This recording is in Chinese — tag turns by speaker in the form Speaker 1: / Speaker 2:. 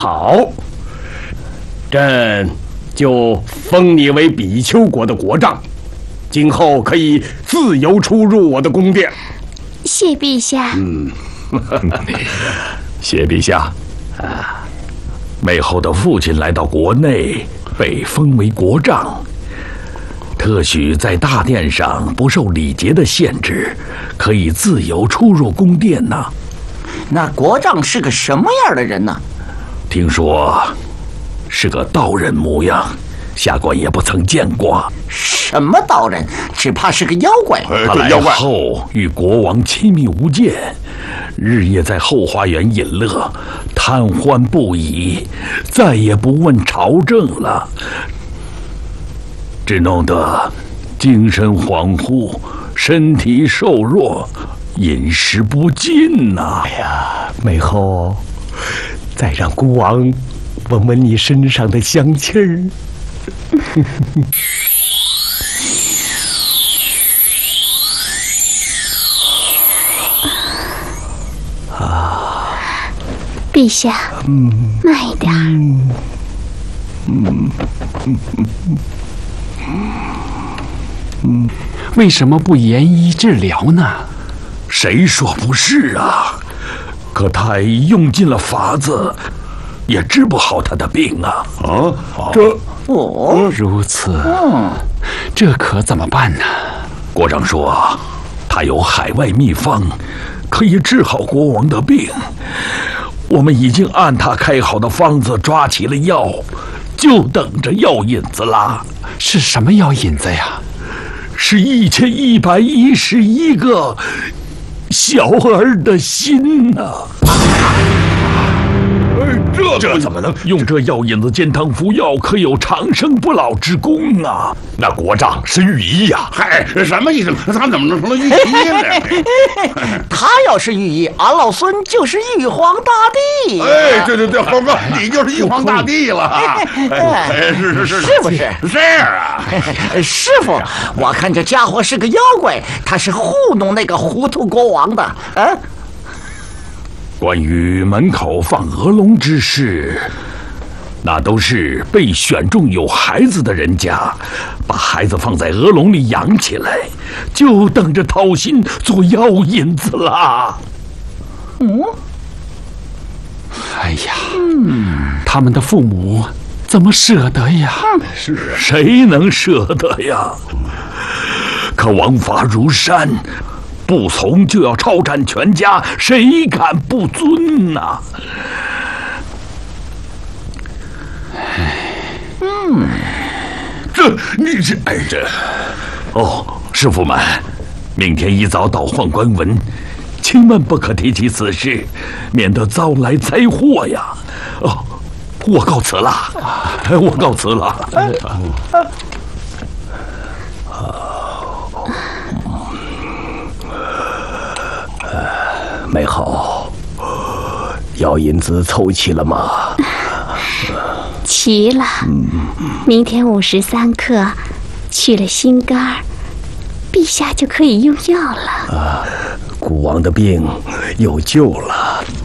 Speaker 1: 好，朕就封你为比丘国的国丈，今后可以自由出入我的宫殿。
Speaker 2: 谢陛下。
Speaker 3: 谢陛下。美后的父亲来到国内，被封为国丈，特许在大殿上不受礼节的限制，可以自由出入宫殿呢。
Speaker 4: 那国丈是个什么样的人呢？
Speaker 3: 听说是个道人模样，下官也不曾见过。
Speaker 4: 什么道人？只怕是个妖怪。
Speaker 3: 他来后与国王亲密无间，日夜在后花园饮乐，贪欢不已，再也不问朝政了，只弄得精神恍惚，身体瘦弱，饮食不进呐。
Speaker 1: 哎呀，美后，再让孤王闻闻你身上的香气儿。
Speaker 2: 陛下，慢一点。
Speaker 5: 为什么不严医治疗呢？
Speaker 3: 谁说不是啊？可太医用尽了法子，也治不好他的病啊！
Speaker 5: 如此，这可怎么办呢？
Speaker 3: 国丈说，他有海外秘方，可以治好国王的病。我们已经按他开好的方子抓起了药，就等着药引子啦。
Speaker 5: 是什么药引子呀？
Speaker 3: 是1111个小儿的心呐！这怎么能用这药引子煎汤服药，可有长生不老之功啊！
Speaker 6: 那国丈是御医呀！
Speaker 7: 嗨，什么意思？他怎么能成了御医呢？
Speaker 4: 他要是御医，俺老孙就是玉皇大帝。
Speaker 7: 哎，对，猴哥，你就是玉皇大帝了。
Speaker 4: 是不是？
Speaker 7: 是啊。
Speaker 4: 师傅，我看这家伙是个妖怪，他是糊弄那个糊涂国王的。
Speaker 3: 关于门口放鹅笼之事，那都是被选中有孩子的人家，把孩子放在鹅笼里养起来，就等着掏心做药引子啦。
Speaker 5: 哎呀，他们的父母怎么舍得呀？
Speaker 3: 是啊，谁能舍得呀？可王法如山，不从就要抄斩全家，谁敢不遵呐？师傅们，明天一早到宦官文，千万不可提起此事，免得遭来灾祸呀！我告辞了，我告辞了。
Speaker 1: 美后，药引子凑齐了吗？
Speaker 2: 齐了。明天午时3刻，去了心肝，陛下就可以用药了。
Speaker 1: 孤王的病有救了。